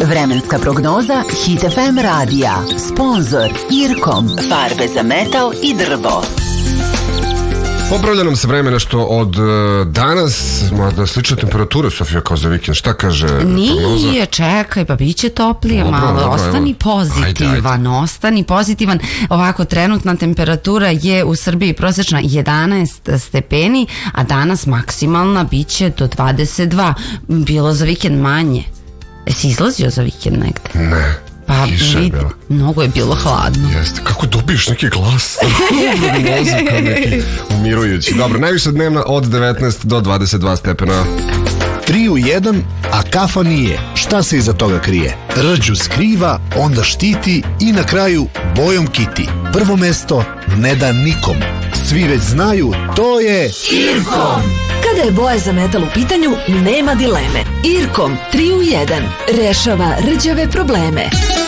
Vremenska prognoza Hit FM radija. Sponzor Irkom. Farbe za metal i drvo. Popravlja nam se vreme nešto od danas, možda slična temperatura, Sofija, kao za vikend. Šta kaže prognoza? Nije, čekaj, pa bit će toplije malo. Dobro, ostani pozitivan, ostani pozitivan. Ovako, trenutna temperatura je u Srbiji prosječna 11 stepeni, a danas maksimalna bit će do 22. Bilo za vikend manje. Jesi izlazio za vikend negde? Ne. Pa mnogo je bilo hladno. Jeste, kako dobiješ neki glas? Kao neki umirujući. Dobro, najviša dnevna od 19 do 22 stepena. 3 u 1, a kafa nije. Šta se iza toga krije? Rđu skriva, onda štiti i na kraju bojom kiti. Prvo mesto ne da nikom. Svi već znaju, to je Irkom. Kada je boja za metal u pitanju, nema dileme. Irkom 3 u 1 rešava rđave probleme.